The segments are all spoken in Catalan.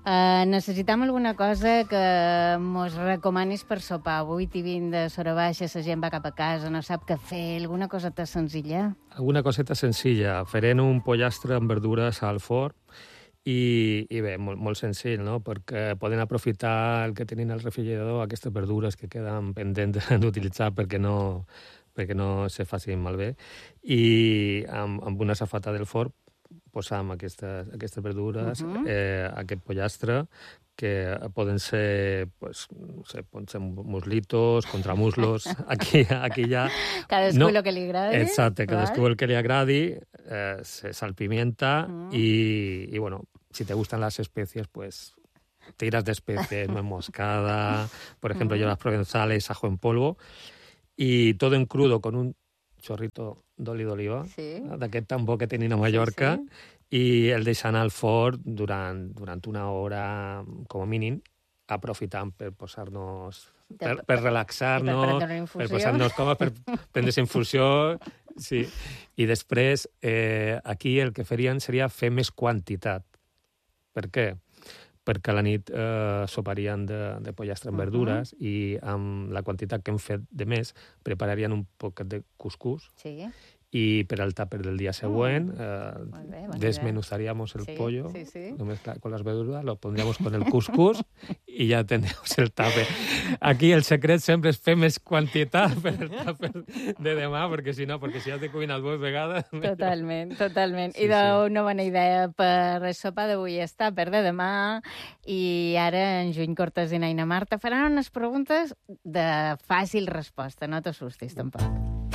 Necessitam alguna cosa que mos recomanis per sopar. Avui t'hi vinc de Sora Baixa, la gent va cap a casa, no sap què fer, alguna coseta senzilla? Alguna coseta senzilla. Farem un pollastre amb verdures al forn i bé, molt senzill, no? Perquè poden aprofitar el que tenen al refrigerador, aquestes verdures que queden pendents d'utilitzar perquè no se facin malbé. I amb una safata del forn posam aquestes verdures, aquest pollastre, que poden ser, pues, no sé, poden ser muslitos, contramuslos, aquí ja... Cadascú el que li agradi. Exacte, cadascú el que li agradi, se salpimienta y bueno, si te gustan las especies, pues tiras de especies, nuez moscada, por ejemplo, llevas provenzales, ajo en polvo, y todo en crudo con un chorrito d'oli d'oliva, d'aquest tan bo que tenim a Mallorca, i el deixant al forn durant una hora, com a mínim, aprofitant per posar-nos... per relaxar-nos, per posar-nos còmodes, per prendre's infusió, sí. I després, aquí el que farien seria fer més quantitat. Per què? Perquè a la nit soparien de pollastre amb verdures i amb la quantitat que hem fet de més prepararien un poquet de cuscús i per al tàper del dia següent desmenuzaríamos el pollo, només con las verduras, lo pondríamos con el cuscús i ja tendríamos el tàper. Aquí el secret sempre és fer més quantitat per el tàper de demà, perquè si ja t'he cuinat 2 vegades... Totalment. I una bona idea per el sopar d'avui és tàper de demà, i ara en Juny Cortés i Naina Marta faran unes preguntes de fàcil resposta, no t'assustis tampoc.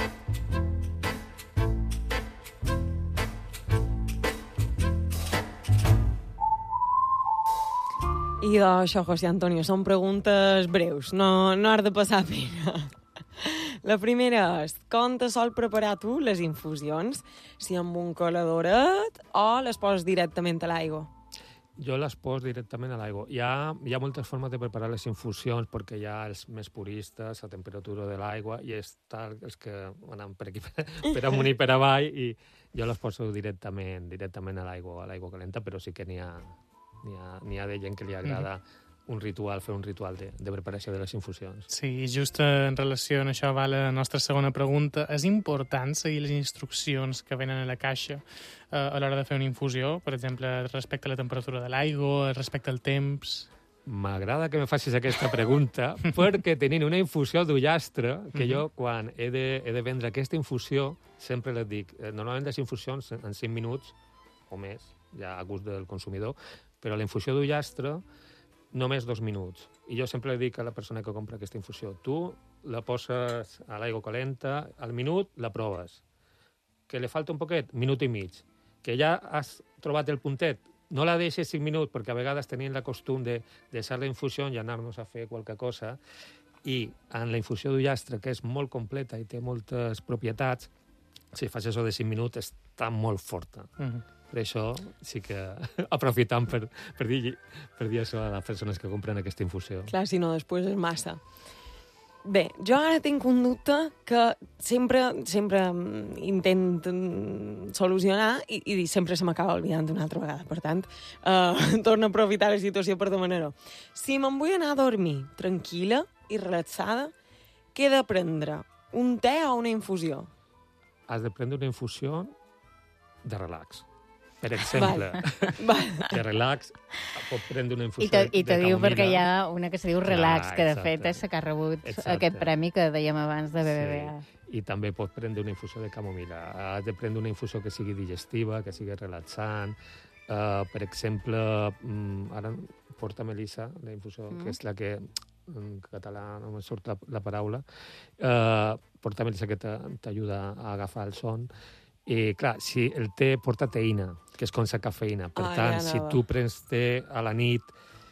I això, José Antonio, són preguntes breus, no has de passar pena. La primera és, com te sol preparar tu les infusions? Si amb un coladoret o les poses directament a l'aigua? Jo les poso directament a l'aigua. Hi ha moltes formes de preparar les infusions, perquè hi ha els més puristes, a temperatura de l'aigua, i els que van per aquí, per amunt i per avall, i jo les poso directament a l'aigua calenta, però sí que n'hi ha de gent que li agrada fer un ritual de preparació de les infusions. Sí, just en relació amb això va la nostra segona pregunta. És important seguir les instruccions que venen a la caixa a l'hora de fer una infusió? Per exemple, respecte a la temperatura de l'aigua, respecte al temps... M'agrada que me facis aquesta pregunta perquè tenint una infusió d'ullastre, que jo quan he de vendre aquesta infusió sempre les dic, normalment les infusions en 5 minuts o més, ja a gust del consumidor, però la infusió d'ullastre només 2 minuts. I jo sempre dic a la persona que compra aquesta infusió, tu la poses a l'aigua calenta, al minut la proves. Que li falta un poquet? Minut i mig. Que ja has trobat el puntet? No la deixes 5 minuts, perquè a vegades tenim la costum de deixar la infusió i anar-nos a fer qualque cosa, i en la infusió d'ullastre, que és molt completa i té moltes propietats, si fas això de 5 minuts està molt forta. Per això sí que aprofitam per dir això a les persones que compren aquesta infusió. Clar, si no, després és massa. Bé, jo ara tinc un dubte que sempre intent solucionar i sempre se m'acaba oblidant una altra vegada. Per tant, torno a aprofitar la situació per demanar-ho. Si me'n vull anar a dormir tranquil·la i relaxada, què he de prendre? Un te o una infusió? Has de prendre una infusió de relax. Per exemple, de relax, pot prendre una infusió de camomila. I te diu perquè hi ha una que se diu relax, que de fet és que ha rebut aquest premi que dèiem abans de BBVA. I també pots prendre una infusió de camomila. Has de prendre una infusió que sigui digestiva, que sigui relaxant. Per exemple, ara porta Melissa, la infusió, que és la que en català no me surt la paraula, porta Melissa que t'ajuda a agafar el son. I, clar, si el té porta teïna, que és com la cafeïna. Per tant, si tu prens té a la nit,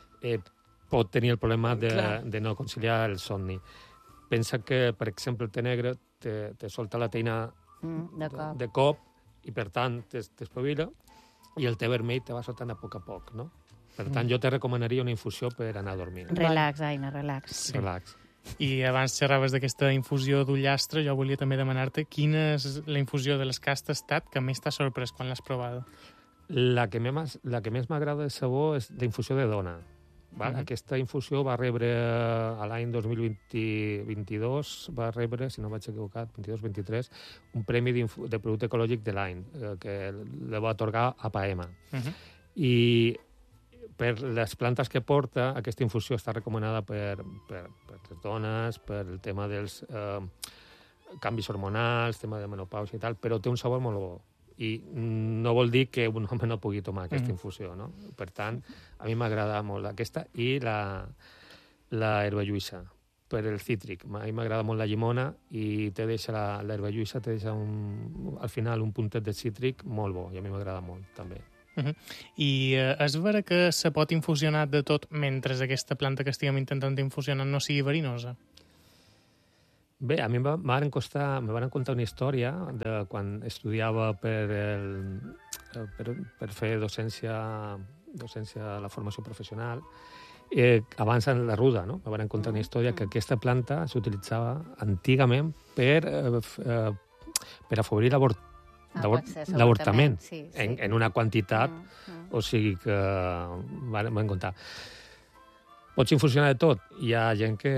pot tenir el problema de no conciliar el somni. Pensa que, per exemple, el té negre te solta la teïna de cop i, per tant, t'espavila, i el té vermell te va soltant a poc, no? Per tant, jo te recomanaria una infusió per anar a dormir. Relax, Aina, relax. Sí. Relax. I abans xerraves d'aquesta infusió d'ullastre, jo volia també demanar-te quina és la infusió de les que has tastat que més t'ha sorprès quan l'has provada. La que més m'agrada de sabó és la infusió de dona. Val? Aquesta infusió va rebre a l'any 2022, va rebre, si no vaig equivocat, 22-23, un premi de producte ecològic de l'any, que le va atorgar APAEMA. I per les plantes que porta, aquesta infusió està recomanada per les dones, per el tema dels canvis hormonals, tema de menopausa i tal, però té un sabor molt bo. I no vol dir que un home no pugui tomar aquesta infusió, no? Per tant, a mi m'agrada molt aquesta i la herba lluïssa, per el cítric. A mi m'agrada molt la llimona i l'herba lluïssa te deixa al final un puntet de cítric molt bo i a mi m'agrada molt, també. I és vera que se pot infusionar de tot mentre aquesta planta que estiguem intentant infusionar no sigui verinosa? Bé, a mi me van contar una història de quan estudiava per fer docència a la formació professional, abans en la ruda, no? Me van contar una història que aquesta planta s'utilitzava antigament per afavorir l'avortament, en una quantitat, o sigui que van contar. Pots infusionar de tot. Hi ha gent que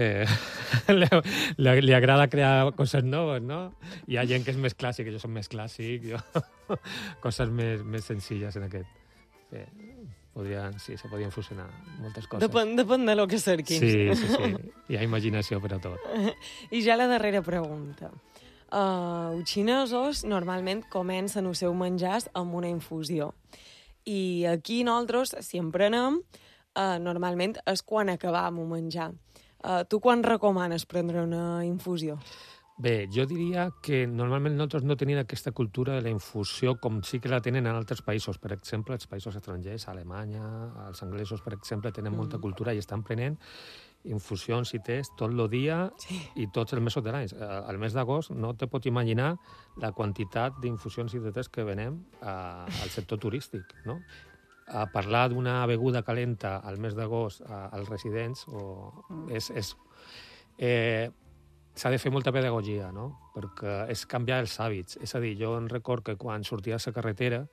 li agrada crear coses noves, no? Hi ha gent que és més clàssic, jo soc més clàssic, coses més senzilles en aquest. Bé, se podien fusionar moltes coses. Depèn de lo que cerquis. Sí. Hi ha imaginació per a tot. I ja la darrera pregunta. Els xinesos normalment comencen els seus menjars amb una infusió. I aquí nosaltres, si en prenem, normalment és quan acabam a menjar. Tu quan recomanes prendre una infusió? Bé, jo diria que normalment nosaltres no tenim aquesta cultura de la infusió com sí que la tenen en altres països. Per exemple, els països estrangers, Alemanya, els anglesos, per exemple, tenen molta cultura i estan prenent infusions i tés tot el dia i tots els mesos de l'any. Al mes d'agost no te pots imaginar la quantitat d'infusions i de tés que venem al sector turístic, no? A parlar d'una beguda calenta al mes d'agost als residents s'ha de fer molta pedagogia, no? Perquè és canviar els hàbits. És a dir, jo em record que quan sortia a la carretera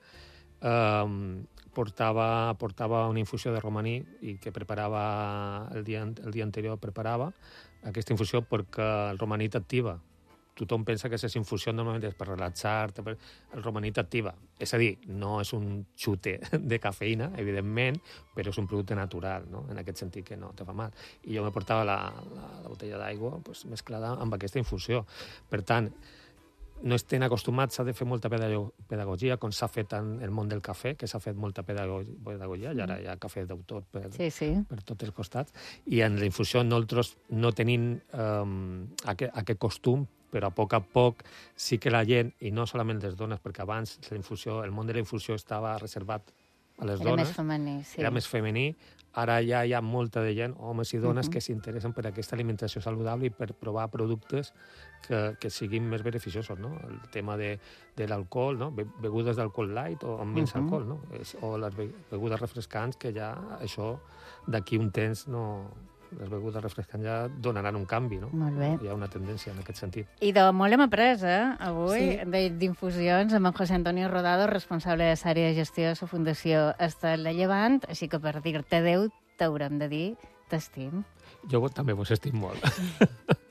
portava una infusió de romaní i que preparava el dia anterior aquesta infusió perquè el romaní t'activa. Tothom pensa que aquesta infusió normalment és per relaxar-te, el romaní t'activa. És a dir, no és un xute de cafeïna, evidentment, però és un producte natural, no? En aquest sentit que no te fa mal. I jo me portava la botella d'aigua mesclada amb aquesta infusió. Per tant, no estem acostumats, s'ha de fer molta pedagogia, com s'ha fet en el món del cafè, que s'ha fet molta pedagogia, i ara hi ha cafè d'autor per tots els costats, i en la infusió nosaltres no tenim aquest costum, però a poc sí que la gent, i no solament les dones, perquè abans el món de la infusió estava reservat a les dones. Era més femení, sí. Era més femení. Ara ja hi ha molta de gent, homes i dones, que s'interessen per aquesta alimentació saludable i per provar productes que siguin més beneficiosos, no? El tema de l'alcohol, no? Begudes d'alcohol light o amb menys alcohol, no? O les begudes refrescants, que ja això d'aquí un temps les begudes refrescants ja donaran un canvi, no? Molt bé. Hi ha una tendència en aquest sentit. I de molt hem après, avui, d'infusions, amb en José Antonio Rodado, responsable de l'àrea de gestió de la Fundació Estel de Llevant, així que per dir-te adéu t'haurem de dir t'estim. Jo també vos estim molt.